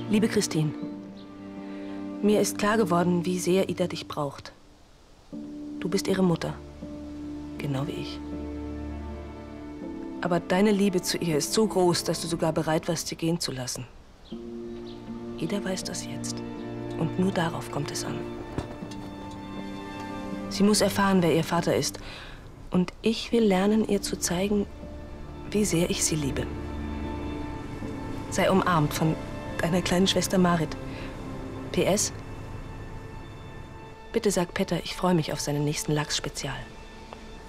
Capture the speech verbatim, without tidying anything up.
Liebe Christine, mir ist klar geworden, wie sehr Ida dich braucht. Du bist ihre Mutter, genau wie ich. Aber deine Liebe zu ihr ist so groß, dass du sogar bereit warst, sie gehen zu lassen. Ida weiß das jetzt. Und nur darauf kommt es an. Sie muss erfahren, wer ihr Vater ist. Und ich will lernen, ihr zu zeigen, wie sehr ich sie liebe. Sei umarmt von deiner kleinen Schwester Marit. P S Bitte sag Petter, ich freue mich auf seinen nächsten Lachs-Spezial.